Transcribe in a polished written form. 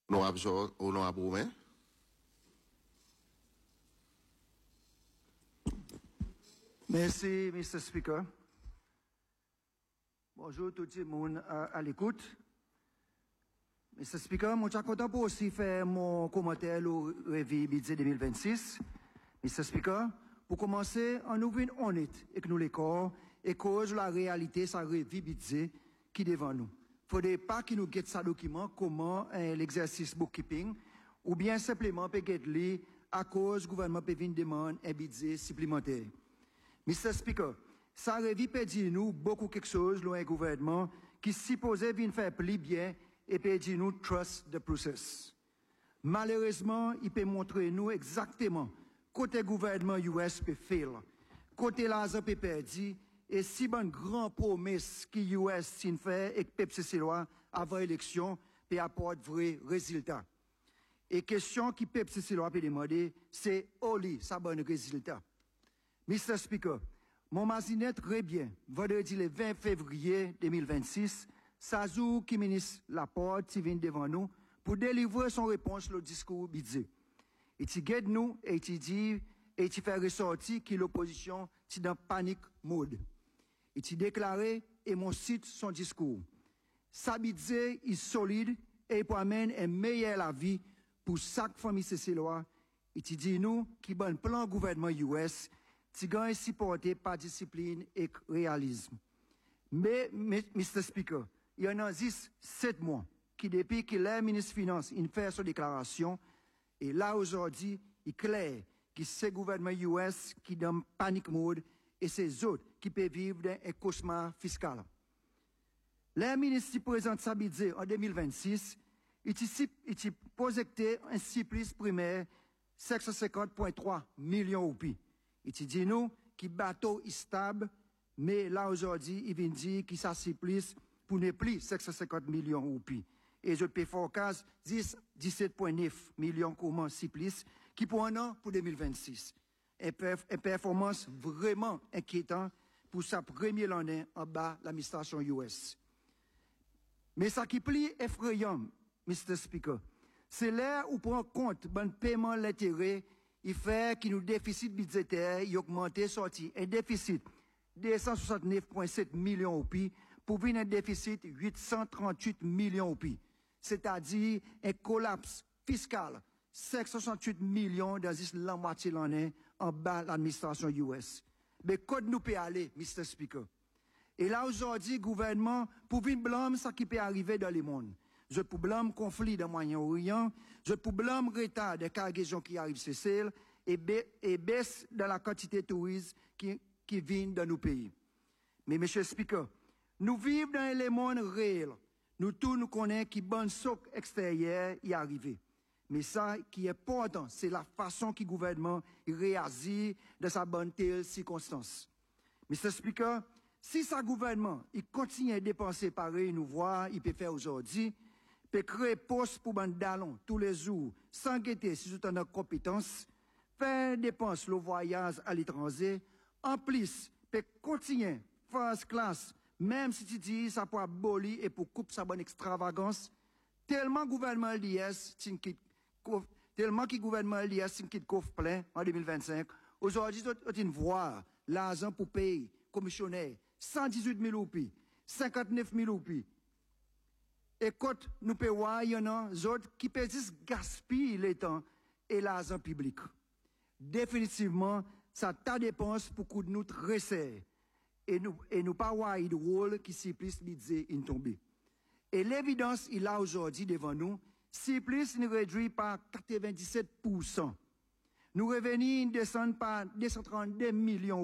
Honorable Roumain. Merci, Mr. Speaker. Bonjour tout le monde à l'écoute. Mr. Speaker, je suis content pour aussi faire mon commentaire au revue budget 2026. Mr. Speaker, pour commencer, on ouvre une honnête et que nous les corps et cause la réalité, sa revue budget qui est devant nous. Il ne faudrait pas qu'il nous guette ce document, comment l'exercice bookkeeping, ou bien simplement peut guetter à cause du gouvernement peut venir demander un budget supplémentaire. Mr. Speaker, ça revient peut dire nous beaucoup quelque chose, loin gouvernement, qui supposait venir faire plus bien et peut dire nous trust the process. Malheureusement, il peut montrer nous exactement côté gouvernement US peut faire, côté l'argent peut perdre, et si bonne grande promesse qui US s'en fait et que Pepsi Siloa avant l'élection peut apporter vrai résultat. Et question qui Pepsi Siloa peut demander, c'est Oli, sa bonne résultat. Mr. Speaker, mon masinet très bien, vendredi le 20 février 2026, ça joue qui ministre Laporte qui vient devant nous pour délivrer son réponse au discours budget. Et tu guide nous et tu dit et tu fait ressortir que l'opposition est dans panique mode. Et tu déclaré et mon cite son discours. Sa budget est solide et pour amener un meilleur avis pour chaque famille céciloise. Et tu dis nous qui bon plan gouvernement US tu gagnes supporté par discipline et réalisme. Mais, Mr. Speaker, il y en a 7 mois qui, depuis que le ministre des Finances a fait sa déclaration, et là aujourd'hui, il est clair que c'est le gouvernement US qui est dans panique mode et c'est autres qui peuvent vivre dans un cauchemar fiscal. Le ministre présente sa budget en 2026, il a projecté un surplus primaire 550,3 millions de roupies. Et tu dis nous que le bateau est stable, mais là aujourd'hui, il vient dire qu'il s'assied plus pour ne plus 550 millions de roupies. Et je peux forecast 17,9 millions comment si plus, qui pour un an pour 2026. Une performance vraiment inquiétante pour sa première année en bas de l'administration US. Mais ça qui est plus effrayant, Mr. Speaker, c'est là où prend compte bon paiement de l'intérêt. Il fait que nos déficits budgétaires y augmenté sorti un déficit de 169,7 millions de roupies pour venir un déficit 838 millions de roupies. C'est-à-dire un collapse fiscal 568 millions dans la moitié de l'année en bas de l'administration US. Mais quand nous peut aller, Mr. Speaker? Et là aujourd'hui, le gouvernement pour venir blâmer ce qui peut arriver dans le monde. Je peux blâmer conflit dans le Moyen-Orient, je peux blâmer retard des cargaisons qui arrivent sur Cécile et baisse dans la quantité de touristes qui viennent dans nos pays. Mais, Monsieur Speaker, nous vivons dans le monde réel. Nous tous nous connaissons qui bon soc extérieur y arriver. Mais ça qui est important, c'est la façon que le gouvernement réagit dans sa bonne telle circonstance. Mr. Speaker, si sa gouvernement il continue à dépenser pareil, nous voir, il peut faire aujourd'hui, peut créer poste pour bandalon tous les jours, sans guetter si tout en a compétence, faire dépenses le voyage à l'étranger, en plus, peut continuer, first class, même si tu dis ça pour abolir et pour couper sa bonne extravagance, tellement gouvernement l'IS, tellement que gouvernement l'IS, qui coffre plein en 2025, aujourd'hui, tu vois l'argent pour payer, commissionnaire, 118 000 roupies, 59 000 roupies. Et quand nous payons, il y en a d'autres qui peuvent gaspiller le temps et l'argent public. Définitivement, ça t'a dépense pour que nous resserre. Et nous pas voir le rôle qui s'y plus budget in tombé. Et l'évidence, il a aujourd'hui devant nous, si plus nous réduit par 97%. Nous revenus descendent par 232 millions